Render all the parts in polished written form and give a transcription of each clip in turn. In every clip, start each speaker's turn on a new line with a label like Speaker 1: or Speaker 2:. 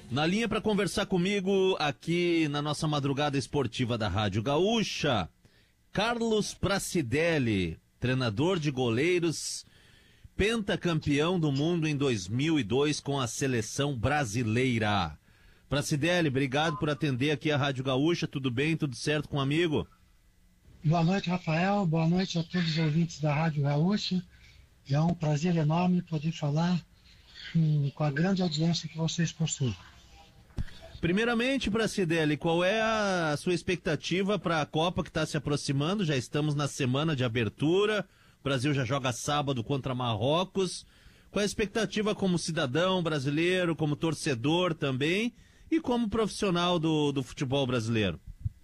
Speaker 1: Na linha para conversar comigo aqui na nossa madrugada esportiva da Rádio Gaúcha, Carlos Pracidelli, treinador de goleiros, pentacampeão do mundo em 2002 com a seleção brasileira. Pracidelli, obrigado por atender aqui a Rádio Gaúcha, tudo bem, tudo certo com o amigo?
Speaker 2: Boa noite, Rafael, boa noite a todos os ouvintes da Rádio Gaúcha. É um prazer enorme poder falar com a grande audiência que vocês possuem.
Speaker 1: Primeiramente, Pracidelli, qual é a sua expectativa para a Copa que está se aproximando? Já estamos na semana de abertura, o Brasil já joga sábado contra Marrocos. Qual é a expectativa como cidadão brasileiro, como torcedor também e como profissional do futebol brasileiro?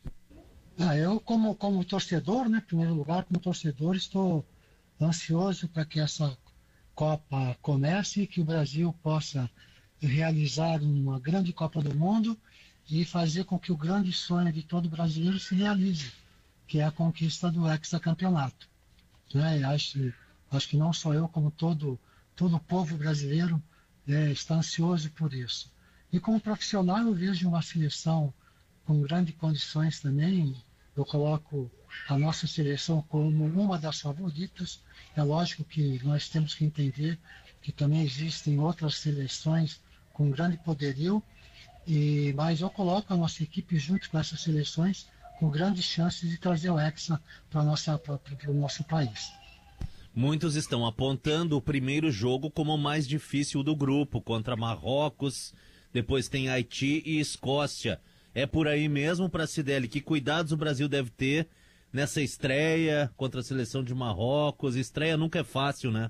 Speaker 2: Eu como torcedor, né, em primeiro lugar, como torcedor, estou ansioso para que essa Copa comece e que o Brasil possa realizar uma grande Copa do Mundo e fazer com que o grande sonho de todo brasileiro se realize, que é a conquista do hexacampeonato. Né? Acho que não só eu, como todo o povo brasileiro está ansioso por isso. E como profissional eu vejo uma seleção com grandes condições também. Eu coloco a nossa seleção como uma das favoritas. É lógico que nós temos que entender que também existem outras seleções com grande poderio, mas eu coloco a nossa equipe junto com essas seleções com grandes chances de trazer o Hexa para o nosso país.
Speaker 1: Muitos estão apontando o primeiro jogo como o mais difícil do grupo, contra Marrocos, depois tem Haiti e Escócia. É por aí mesmo, Pracidelli? Que cuidados o Brasil deve ter nessa estreia contra a seleção de Marrocos? Estreia nunca é fácil, né?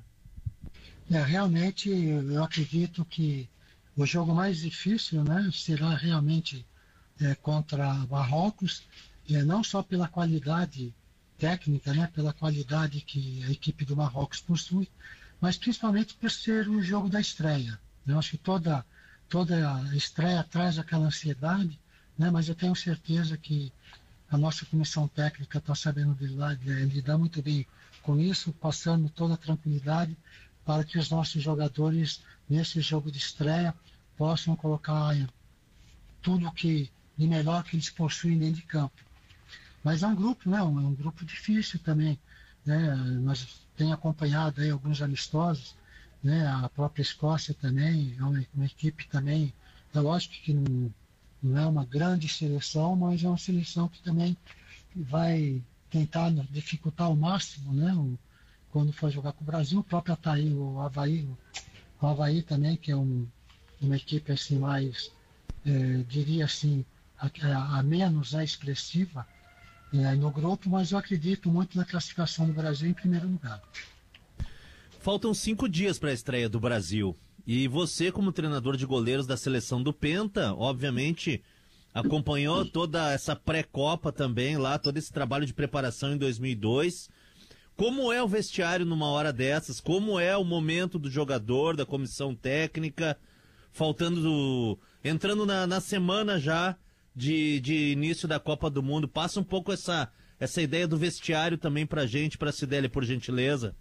Speaker 2: Realmente, eu acredito que o jogo mais difícil, né, será realmente contra Marrocos, não só pela qualidade técnica, né, pela qualidade que a equipe do Marrocos possui, mas principalmente por ser o jogo da estreia. Eu acho que toda a estreia traz aquela ansiedade, né, mas eu tenho certeza que a nossa comissão técnica está sabendo lidar muito bem com isso, passando toda a tranquilidade para que os nossos jogadores, nesse jogo de estreia, possam colocar tudo que de melhor que eles possuem dentro de campo. Mas é um grupo, né, um grupo difícil também. Né, nós temos acompanhado aí alguns amistosos, né, a própria Escócia também, é uma equipe também, é lógico que não é uma grande seleção, mas é uma seleção que também vai tentar dificultar ao máximo, né, quando for jogar com o Brasil. O próprio o Avaí também, que é uma equipe assim mais, diria assim, a menos expressiva no grupo, mas eu acredito muito na classificação do Brasil em primeiro lugar.
Speaker 1: Faltam 5 dias para a estreia do Brasil. E você, como treinador de goleiros da seleção do Penta, obviamente acompanhou toda essa pré-copa também lá, todo esse trabalho de preparação em 2002. Como é o vestiário numa hora dessas? Como é o momento do jogador, da comissão técnica, entrando na semana já de início da Copa do Mundo? Passa um pouco essa ideia do vestiário também pra gente, Pracidelli, por gentileza.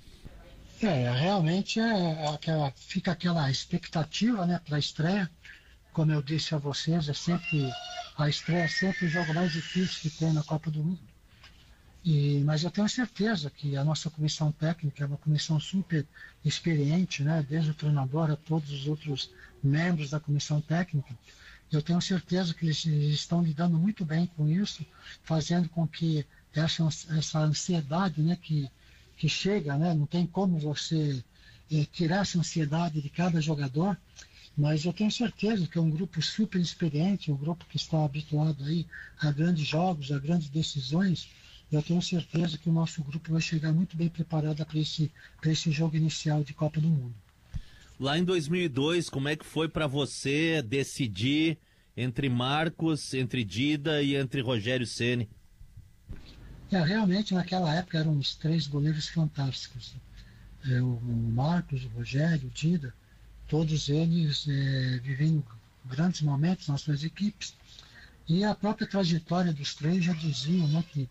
Speaker 2: Realmente fica aquela expectativa, né, para a estreia. Como eu disse a vocês, a estreia é sempre o jogo mais difícil que tem na Copa do Mundo. Mas eu tenho certeza que a nossa comissão técnica é uma comissão super experiente, né, desde o treinador a todos os outros membros da comissão técnica. Eu tenho certeza que eles estão lidando muito bem com isso, fazendo com que essa ansiedade, né, que chega, né, não tem como você tirar essa ansiedade de cada jogador, mas eu tenho certeza que é um grupo super experiente, um grupo que está habituado aí a grandes jogos, a grandes decisões. Eu tenho certeza que o nosso grupo vai chegar muito bem preparado para esse jogo inicial de Copa do Mundo.
Speaker 1: Lá em 2002, como é que foi para você decidir entre Marcos, entre Dida e entre Rogério Ceni?
Speaker 2: Realmente naquela época eram os 3 goleiros fantásticos. O Marcos, o Rogério, o Dida, todos eles vivendo grandes momentos nas suas equipes. E a própria trajetória dos 3 já dizia, né, que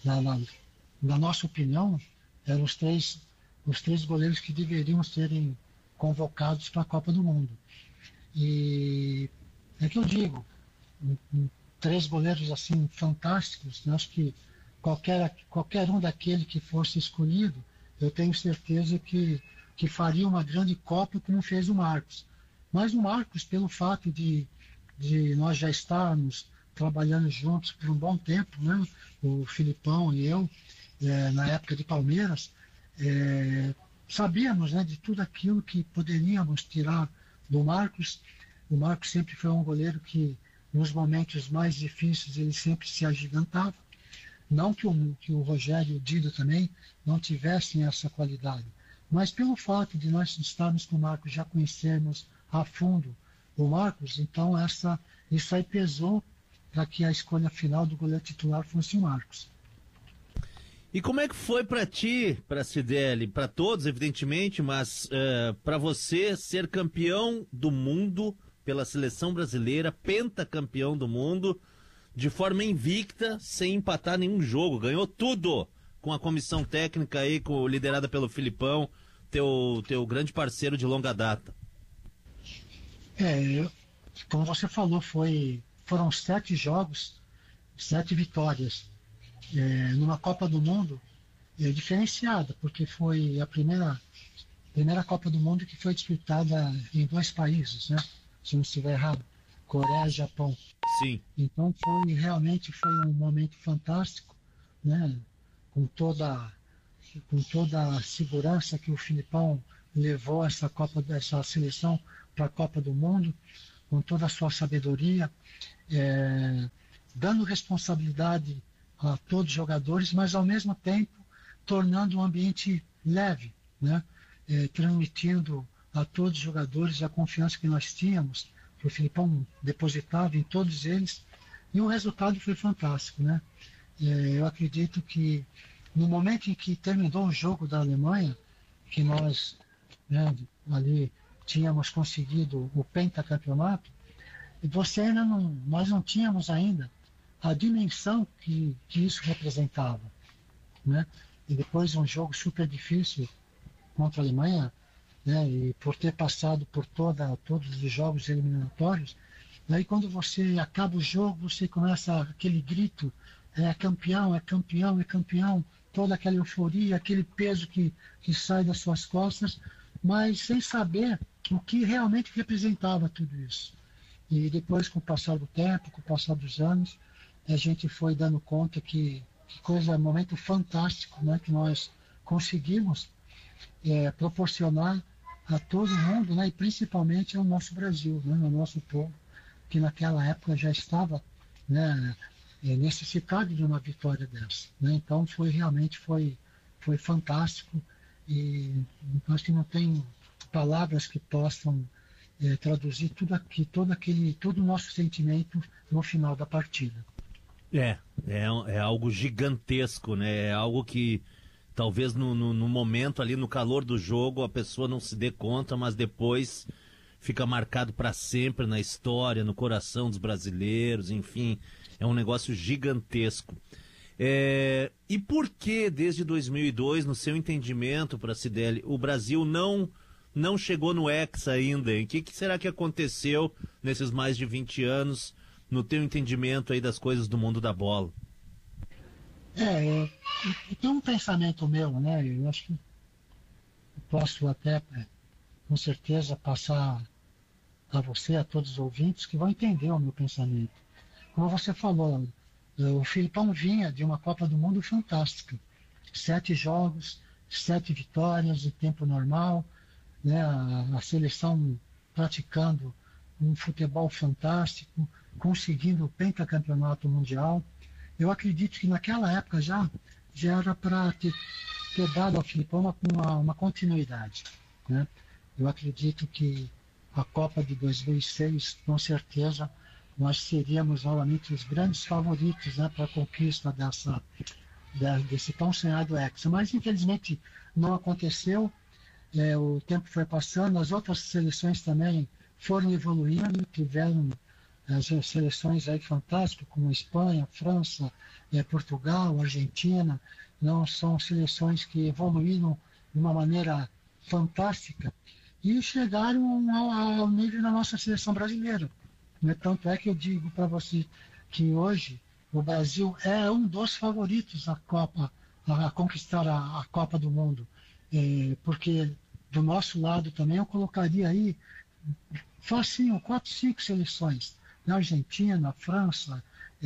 Speaker 2: na nossa opinião eram os três goleiros que deveriam serem convocados para a Copa do Mundo. E É que eu digo, três goleiros assim fantásticos, né? Acho que qualquer um daquele que fosse escolhido, eu tenho certeza que faria uma grande Copa como fez o Marcos. Mas o Marcos, pelo fato de nós já estarmos trabalhando juntos por um bom tempo, né? O Filipão e eu, na época de Palmeiras, sabíamos, né, de tudo aquilo que poderíamos tirar do Marcos. O Marcos sempre foi um goleiro que, nos momentos mais difíceis, ele sempre se agigantava. Não que o Rogério e o Dido também não tivessem essa qualidade, mas pelo fato de nós estarmos com o Marcos, já conhecermos a fundo o Marcos, então isso aí pesou para que a escolha final do goleiro titular fosse o Marcos.
Speaker 1: E como é que foi para ti, para Cidelli, para todos, evidentemente, mas para você ser campeão do mundo pela seleção brasileira, pentacampeão do mundo, de forma invicta, sem empatar nenhum jogo, ganhou tudo com a comissão técnica aí, liderada pelo Filipão, teu grande parceiro de longa data.
Speaker 2: Como você falou, foram 7 jogos, 7 vitórias. Numa Copa do Mundo diferenciada, porque foi a primeira Copa do Mundo que foi disputada em 2 países, né? Se não estiver errado, Coreia e Japão.
Speaker 1: Sim.
Speaker 2: Então realmente foi um momento fantástico, né? Com toda a segurança que o Filipão levou essa seleção para a Copa do Mundo, com toda a sua sabedoria, dando responsabilidade a todos os jogadores, mas ao mesmo tempo tornando um ambiente leve, né? Transmitindo a todos os jogadores a confiança que nós tínhamos, que o Filipão depositava em todos eles, e o resultado foi fantástico, né? Eu acredito que no momento em que terminou o jogo da Alemanha, que nós, né, ali tínhamos conseguido o pentacampeonato, nós não tínhamos ainda a dimensão que isso representava, né? E depois um jogo super difícil contra a Alemanha, né? E por ter passado por todos os jogos eliminatórios, daí quando você acaba o jogo, você começa aquele grito, campeão, é campeão, é campeão, toda aquela euforia, aquele peso que sai das suas costas, mas sem saber o que realmente representava tudo isso. E depois, com o passar do tempo, com o passar dos anos, a gente foi dando conta que momento fantástico, né, que nós conseguimos proporcionar a todo mundo, né, e principalmente ao nosso Brasil, né, ao nosso povo, que naquela época já estava, né, necessitado de uma vitória dessa, né? Então realmente foi fantástico, e acho que não tem palavras que possam traduzir todo o nosso sentimento no final da partida.
Speaker 1: É algo gigantesco, né? É algo que talvez no momento ali, no calor do jogo, a pessoa não se dê conta, mas depois fica marcado para sempre na história, no coração dos brasileiros, enfim, é um negócio gigantesco. E por que desde 2002, no seu entendimento, Pracidelli, o Brasil não chegou no Hexa ainda? O que será que aconteceu nesses mais de 20 anos, no teu entendimento aí das coisas do mundo da bola?
Speaker 2: Tem um pensamento meu, né? Eu acho que posso até, com certeza, passar a você, a todos os ouvintes, que vão entender o meu pensamento. Como você falou, o Filipão vinha de uma Copa do Mundo fantástica. 7 jogos, 7 vitórias em tempo normal, né? A seleção praticando um futebol fantástico, conseguindo o pentacampeonato mundial. Eu acredito que naquela época já era para ter dado ao Filipão uma continuidade, né? Eu acredito que a Copa de 2006, com certeza, nós seríamos novamente os grandes favoritos, né, para a conquista desse tão sonhado Hexa. Mas, infelizmente, não aconteceu. O tempo foi passando, as outras seleções também foram evoluindo, tiveram as seleções aí fantásticas, como Espanha, França, Portugal, Argentina. Não são seleções que evoluíram de uma maneira fantástica e chegaram ao nível da nossa seleção brasileira, Né? Tanto é que eu digo para você que hoje o Brasil é um dos favoritos a conquistar a Copa do Mundo. Porque do nosso lado também eu colocaria aí facinho, 4, 5 seleções. Na Argentina, França,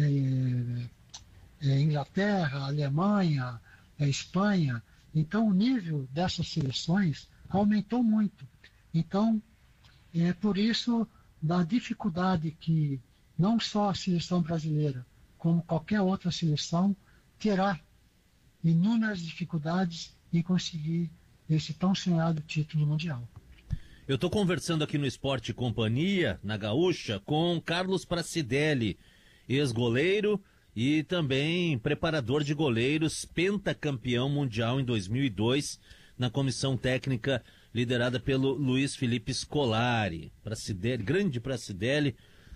Speaker 2: Inglaterra, Alemanha, Espanha. Então o nível dessas seleções aumentou muito. Então, é por isso da dificuldade que não só a seleção brasileira, como qualquer outra seleção, terá inúmeras dificuldades em conseguir esse tão sonhado título mundial.
Speaker 1: Eu estou conversando aqui no Esporte Companhia, na Gaúcha, com Carlos Pracidelli, ex-goleiro e também preparador de goleiros, pentacampeão mundial em 2002, na comissão técnica liderada pelo Luiz Felipe Scolari. Pracidelli, grande Pracidelli.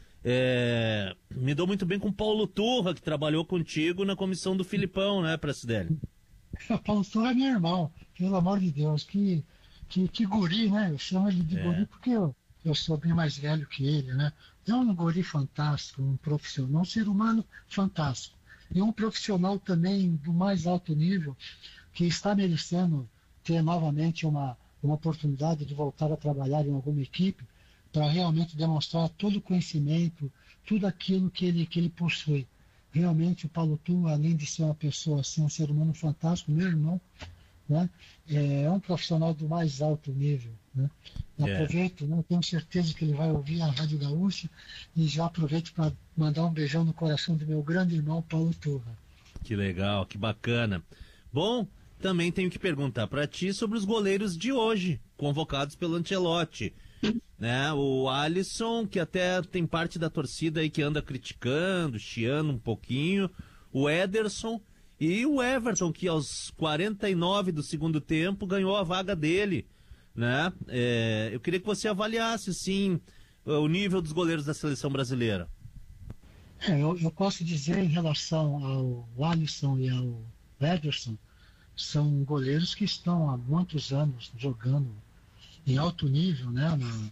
Speaker 1: Me dou muito bem com o Paulo Turra, que trabalhou contigo na comissão do Filipão, né, Pracidelli?
Speaker 2: O Paulo Turra é meu irmão, pelo amor de Deus, que guri, né? Eu chamo ele de guri porque eu sou bem mais velho que ele, né? É um guri fantástico, um profissional, um ser humano fantástico. E um profissional também do mais alto nível, que está merecendo ter novamente uma oportunidade de voltar a trabalhar em alguma equipe, para realmente demonstrar todo o conhecimento, tudo aquilo que ele possui. Realmente o Paulo Turra, além de ser uma pessoa assim, um ser humano fantástico, meu irmão, né? É um profissional do mais alto nível. Né? Aproveito, né? Tenho certeza que ele vai ouvir a Rádio Gaúcha e já aproveito para mandar um beijão no coração do meu grande irmão Paulo Turra.
Speaker 1: Que legal, que bacana. Bom, também tenho que perguntar para ti sobre os goleiros de hoje, convocados pelo Ancelotti. Né? O Alisson, que até tem parte da torcida aí que anda criticando, chiando um pouquinho, o Ederson e o Everton, que aos 49 do segundo tempo ganhou a vaga dele, né? Eu queria que você avaliasse, sim, o nível dos goleiros da seleção brasileira.
Speaker 2: Eu posso dizer em relação ao Alisson e ao Ederson, são goleiros que estão há muitos anos jogando em alto nível, né?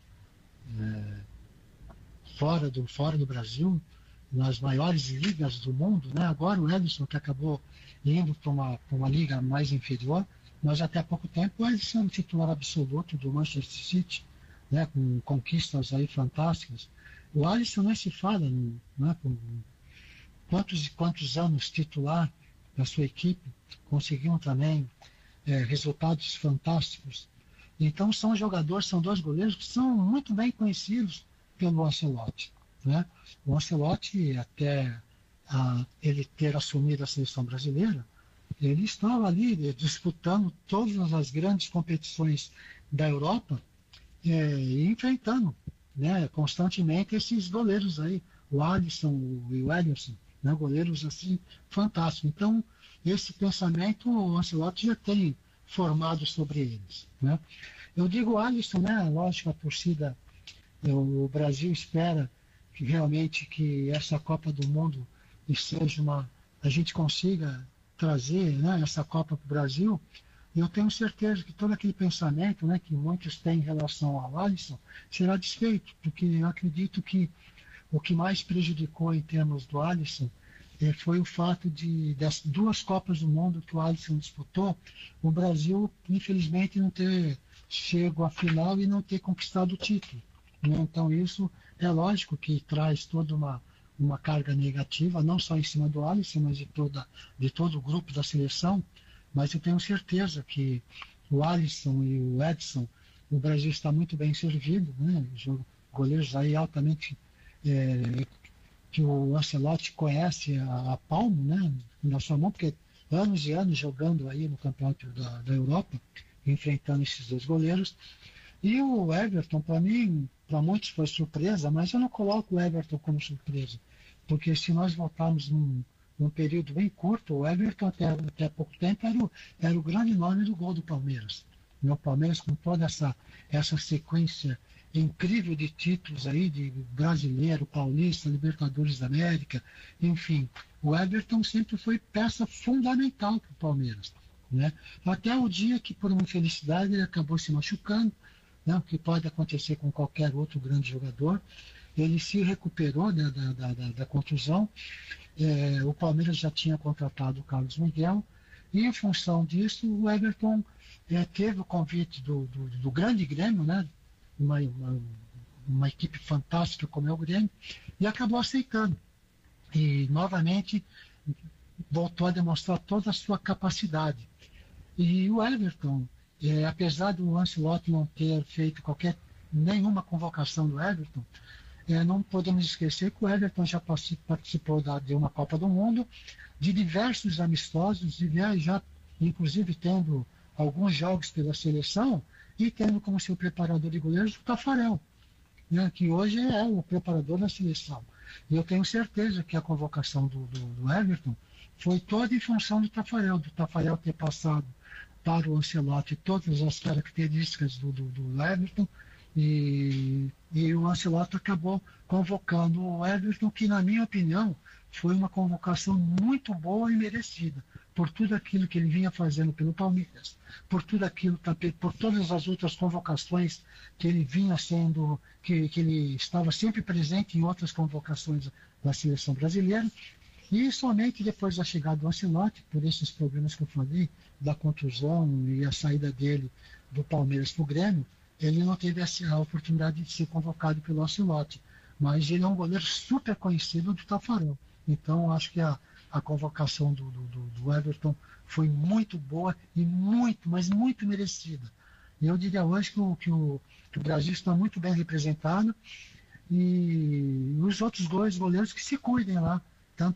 Speaker 2: Fora do Brasil, nas maiores ligas do mundo, né? Agora o Ederson, que acabou indo para uma liga mais inferior, mas até há pouco tempo o Ederson é um titular absoluto do Manchester City, né? Com conquistas aí fantásticas. O Alisson nem se fala, né? Com quantos anos titular da sua equipe, conseguiram também resultados fantásticos. Então são dois goleiros que são muito bem conhecidos pelo Ancelotti. Né? O Ancelotti, até ele ter assumido a seleção brasileira, ele estava ali disputando todas as grandes competições da Europa e enfrentando, né, constantemente esses goleiros aí, o Alisson e o Ederson, né, goleiros assim fantásticos. Então, esse pensamento o Ancelotti já tem formado sobre eles. Né? Eu digo Alisson, né, lógico, a torcida, o Brasil espera que realmente que essa Copa do Mundo seja a gente consiga trazer, né, essa Copa para o Brasil. E eu tenho certeza que todo aquele pensamento, né, que muitos têm em relação ao Alisson será desfeito, porque eu acredito que o que mais prejudicou em termos do Alisson foi o fato das duas Copas do Mundo que o Alisson disputou, o Brasil, infelizmente, não ter chego à final e não ter conquistado o título. Né? Então, isso é lógico que traz toda uma carga negativa, não só em cima do Alisson, mas de todo o grupo da seleção. Mas eu tenho certeza que o Alisson e o Edson, o Brasil está muito bem servido, né? Goleiros aí altamente que o Ancelotti conhece a palmo, né, na sua mão, porque anos e anos jogando aí no campeonato da Europa, enfrentando esses dois goleiros. E o Everton, para mim, para muitos foi surpresa, mas eu não coloco o Everton como surpresa, porque se nós voltarmos num período bem curto, o Everton até pouco tempo era o grande nome do gol do Palmeiras. O Palmeiras, com toda essa sequência incrível de títulos aí, de brasileiro, paulista, Libertadores da América, enfim, o Everton sempre foi peça fundamental para o Palmeiras. Né? Até o dia que, por uma infelicidade, ele acabou se machucando, né? O que pode acontecer com qualquer outro grande jogador. ele se recuperou, né, da contusão. O Palmeiras já tinha contratado o Carlos Miguel, e em função disso, o Everton teve o convite do grande Grêmio, né, uma equipe fantástica como é o Grêmio, e acabou aceitando. E novamente voltou a demonstrar toda a sua capacidade. E o Everton, apesar do Ancelotti não ter feito nenhuma convocação do Everton, não podemos esquecer que o Everton já participou de uma Copa do Mundo, de diversos amistosos, já inclusive tendo alguns jogos pela seleção, e tendo como seu preparador de goleiros o Tafarel, né, que hoje é o preparador da seleção. E eu tenho certeza que a convocação do Everton foi toda em função do Tafarel ter passado para o Ancelotti todas as características do Everton, e o Ancelotti acabou convocando o Everton, que, na minha opinião, foi uma convocação muito boa e merecida, por tudo aquilo que ele vinha fazendo pelo Palmeiras, por todas as outras convocações que ele vinha sendo, que ele estava sempre presente em outras convocações da seleção brasileira. E somente depois da chegada do Ancelotti, por esses problemas que eu falei, da contusão e a saída dele do Palmeiras para o Grêmio, ele não teve a oportunidade de ser convocado pelo Ancelotti. Mas ele é um goleiro super conhecido do Tafarel. Então, acho que a convocação do Everton foi muito boa e mas muito merecida. E eu diria hoje que o Brasil está muito bem representado, e os outros dois goleiros que se cuidem lá,